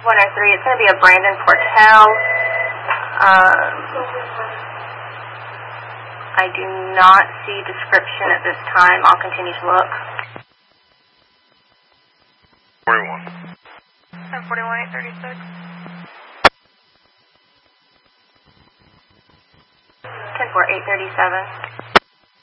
103, it's going to be a Brandon Portel. I do not see description at this time. I'll continue to look. 41. 1041-836. 10-4, 837.